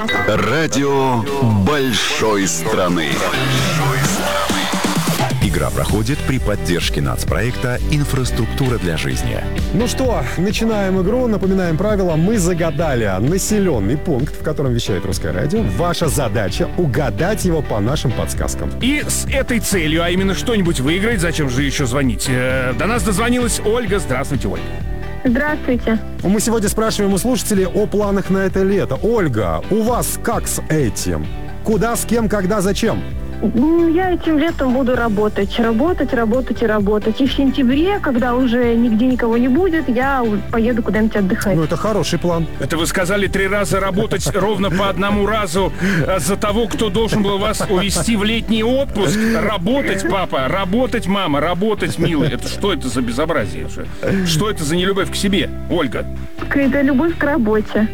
Радио большой страны. Игра проходит при поддержке нацпроекта «Инфраструктура для жизни». Ну что, начинаем игру. Напоминаем правила. Мы загадали населенный пункт, в котором вещает Русское радио. Ваша задача — угадать его по нашим подсказкам. И с этой целью, а именно что-нибудь выиграть, зачем же еще звонить? До нас дозвонилась Ольга. Здравствуйте, Ольга. Здравствуйте. Мы сегодня спрашиваем у слушателей о планах на это лето. Ольга, у вас как с этим? Куда, с кем, когда, зачем? Я этим летом буду работать. Работать и работать. И в сентябре, когда уже нигде никого не будет, я поеду куда-нибудь отдыхать. Ну, это хороший план. Это вы сказали 3 раза работать ровно по одному разу за того, кто должен был вас увезти в летний отпуск. Работать, папа, работать, мама, работать, милый. Это что это за безобразие? Что это за нелюбовь к себе, Ольга? Это любовь к работе.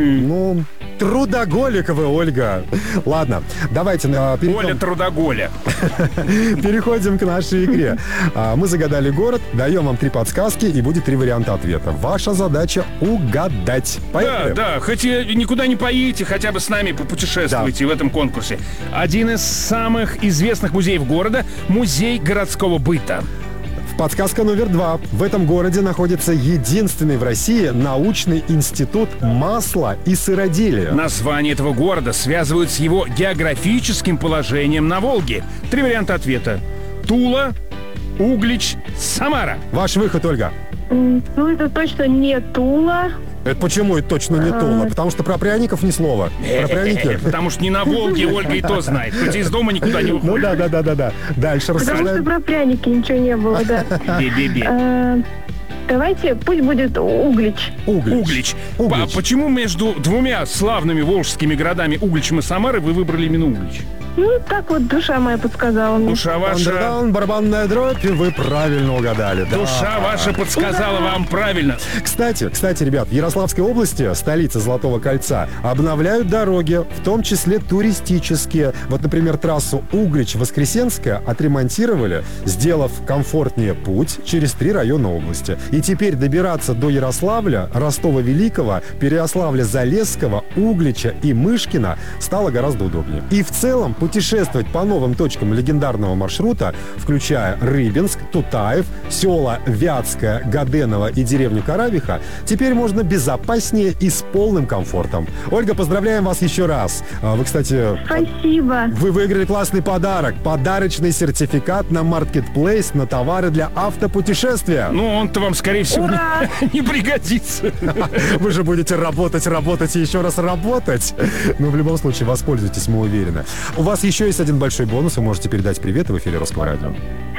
Ну, трудоголик вы, Ольга. Ладно, давайте перейдем. Оля трудоголя. Переходим к нашей игре. Мы загадали город, даем вам 3 подсказки и будет 3 варианта ответа. Ваша задача — угадать. Поехали? Да, хоть и никуда не поедете, хотя бы с нами попутешествуйте в этом конкурсе. Один из самых известных музеев города — музей городского быта. Подсказка номер 2. В этом городе находится единственный в России научный институт масла и сыроделия. Название этого города связывают с его географическим положением на Волге. 3 варианта ответа. Тула, Углич, Самара. Ваш выход, Ольга. Ну, это точно не Тула. Это почему это точно не Тула? Потому что про пряников ни слова. Про пряники. Потому что не на Волге Ольга и то знает. Хоть из дома никуда не Ну уходит. да. Дальше Потому что рассуждаем. про пряники ничего не было, да. Би-би-би. Давайте, пусть будет Углич. Углич. А почему между 2 славными волжскими городами Угличем и Самарой вы выбрали именно Углич? Ну, так вот душа моя подсказала мне. Душа ваша... Андердаун, барабанная дробь, и вы правильно угадали. Да. Душа ваша подсказала вам правильно. Кстати, ребят, в Ярославской области, столице Золотого кольца, обновляют дороги, в том числе туристические. Вот, например, трассу Углич-Воскресенская отремонтировали, сделав комфортнее путь через 3 района области. И теперь добираться до Ярославля, Ростова-Великого, Переяславля-Залесского, Углича и Мышкина стало гораздо удобнее. И в целом путешествовать по новым точкам легендарного маршрута, включая Рыбинск, Тутаев, села Вятское, Гаденово и деревню Каравиха, теперь можно безопаснее и с полным комфортом. Ольга, поздравляем вас еще раз. Вы, кстати... Спасибо. Вы выиграли классный подарок. Подарочный сертификат на Marketplace на товары для автопутешествия. Ну, он-то вам, скорее всего, Ура! не пригодится. Вы же будете работать и еще раз работать. Но в любом случае воспользуйтесь, мы уверены. У вас еще есть один большой бонус. Вы можете передать привет в эфире Русского радио.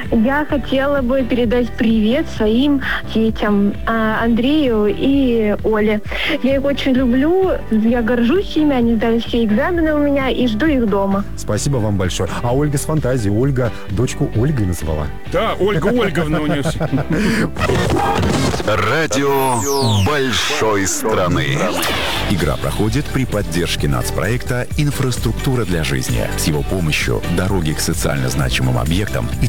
Я хотела бы передать привет своим детям, Андрею и Оле. Я их очень люблю, я горжусь ими, они сдали все экзамены у меня и жду их дома. Спасибо вам большое. А Ольга с фантазией. Ольга дочку Ольгой назвала. Да, Ольга Ольговна у нее. Радио большой страны. Игра проходит при поддержке нацпроекта «Инфраструктура для жизни». С его помощью дороги к социально значимым объектам и